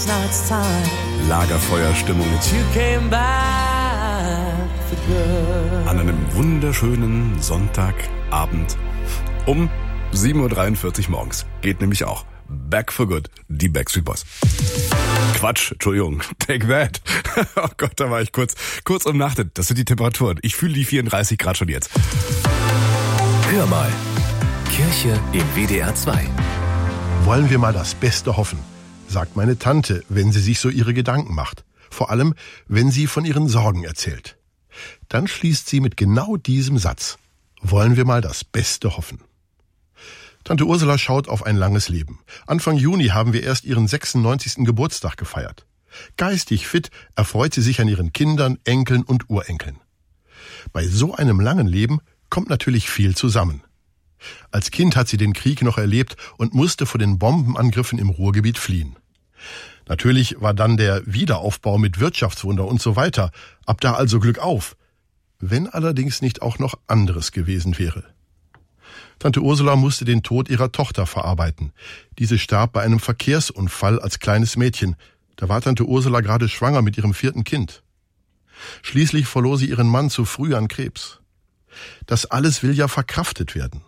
Lagerfeuerstimmung an einem wunderschönen Sonntagabend um 7.43 Uhr morgens. Geht nämlich auch Back for Good, die Backstreet Boys. Quatsch, Entschuldigung, take that. Oh Gott, da war ich kurz umnachtet. Das sind die Temperaturen. Ich fühle die 34 Grad schon jetzt. Hör mal, Kirche im WDR 2. Wollen wir mal das Beste hoffen, sagt meine Tante, wenn sie sich so ihre Gedanken macht. Vor allem, wenn sie von ihren Sorgen erzählt. Dann schließt sie mit genau diesem Satz. Wollen wir mal das Beste hoffen. Tante Ursula schaut auf ein langes Leben. Anfang Juni haben wir erst ihren 96. Geburtstag gefeiert. Geistig fit erfreut sie sich an ihren Kindern, Enkeln und Urenkeln. Bei so einem langen Leben kommt natürlich viel zusammen. Als Kind hat sie den Krieg noch erlebt und musste vor den Bombenangriffen im Ruhrgebiet fliehen. Natürlich war dann der Wiederaufbau mit Wirtschaftswunder und so weiter. Ab da also Glück auf. Wenn allerdings nicht auch noch anderes gewesen wäre. Tante Ursula musste den Tod ihrer Tochter verarbeiten. Diese starb bei einem Verkehrsunfall als kleines Mädchen. Da war Tante Ursula gerade schwanger mit ihrem 4. Kind. Schließlich verlor sie ihren Mann zu früh an Krebs. Das alles will ja verkraftet werden.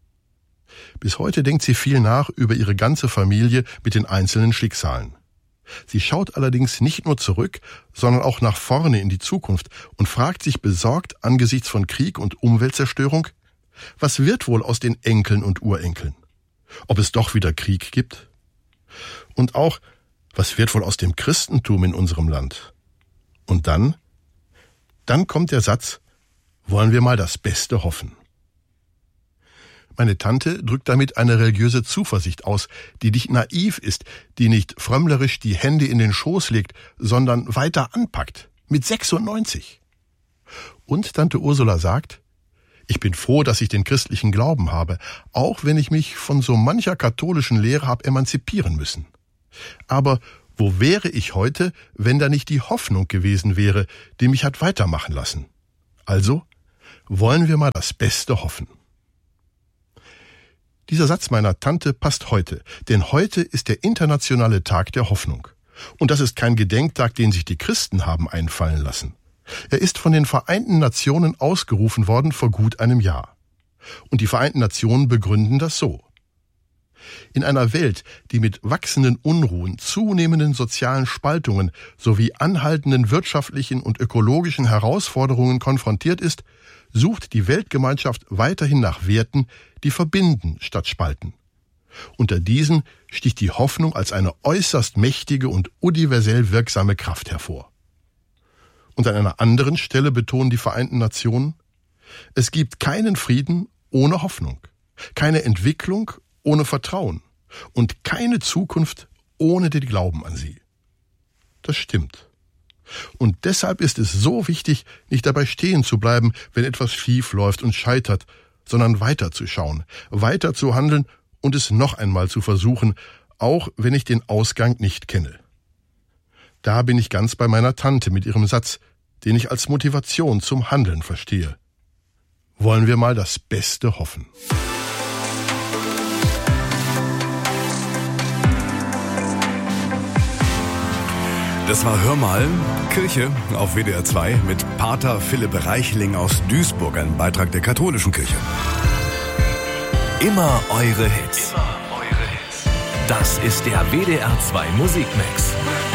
Bis heute denkt sie viel nach über ihre ganze Familie mit den einzelnen Schicksalen. Sie schaut allerdings nicht nur zurück, sondern auch nach vorne in die Zukunft und fragt sich besorgt angesichts von Krieg und Umweltzerstörung, was wird wohl aus den Enkeln und Urenkeln? Ob es doch wieder Krieg gibt? Und auch, was wird wohl aus dem Christentum in unserem Land? Und dann kommt der Satz, wollen wir mal das Beste hoffen. Meine Tante drückt damit eine religiöse Zuversicht aus, die nicht naiv ist, die nicht frömmlerisch die Hände in den Schoß legt, sondern weiter anpackt, mit 96. Und Tante Ursula sagt, ich bin froh, dass ich den christlichen Glauben habe, auch wenn ich mich von so mancher katholischen Lehre habe emanzipieren müssen. Aber wo wäre ich heute, wenn da nicht die Hoffnung gewesen wäre, die mich hat weitermachen lassen? Also, wollen wir mal das Beste hoffen. Dieser Satz meiner Tante passt heute, denn heute ist der internationale Tag der Hoffnung. Und das ist kein Gedenktag, den sich die Christen haben einfallen lassen. Er ist von den Vereinten Nationen ausgerufen worden vor gut einem Jahr. Und die Vereinten Nationen begründen das so. In einer Welt, die mit wachsenden Unruhen, zunehmenden sozialen Spaltungen sowie anhaltenden wirtschaftlichen und ökologischen Herausforderungen konfrontiert ist, sucht die Weltgemeinschaft weiterhin nach Werten, die verbinden statt spalten. Unter diesen sticht die Hoffnung als eine äußerst mächtige und universell wirksame Kraft hervor. Und an einer anderen Stelle betonen die Vereinten Nationen, es gibt keinen Frieden ohne Hoffnung, keine Entwicklung ohne Vertrauen und keine Zukunft ohne den Glauben an sie. Das stimmt. Und deshalb ist es so wichtig, nicht dabei stehen zu bleiben, wenn etwas schief läuft und scheitert, sondern weiterzuschauen, weiter zu handeln und es noch einmal zu versuchen, auch wenn ich den Ausgang nicht kenne. Da bin ich ganz bei meiner Tante mit ihrem Satz, den ich als Motivation zum Handeln verstehe. Wollen wir mal das Beste hoffen. Das war Hör mal, Kirche auf WDR 2 mit Pater Philipp Reichling aus Duisburg, ein Beitrag der katholischen Kirche. Immer eure Hits. Das ist der WDR 2 Musikmix.